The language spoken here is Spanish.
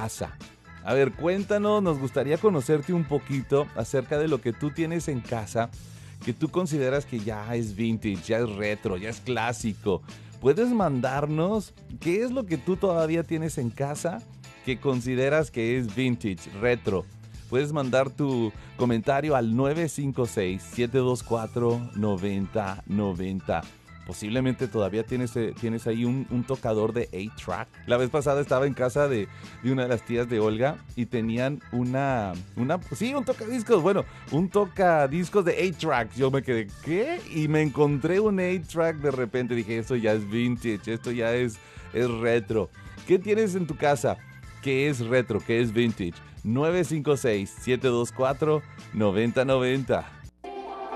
casa. A ver, cuéntanos, nos gustaría conocerte un poquito acerca de lo que tú tienes en casa, que tú consideras que ya es vintage, ya es retro, ya es clásico. ¿Puedes mandarnos qué es lo que tú todavía tienes en casa que consideras que es vintage, retro? Puedes mandar tu comentario al 956-724-9090. Posiblemente todavía tienes ahí un tocador de 8-track. La vez pasada estaba en casa de una de las tías de Olga y tenían sí, un tocadiscos, bueno, un tocadiscos de 8-track. Yo me quedé, ¿qué? Y me encontré un 8-track de repente. Dije, esto ya es vintage, esto ya es retro. ¿Qué tienes en tu casa? ¿Qué es retro? ¿Qué es vintage? 956-724-9090.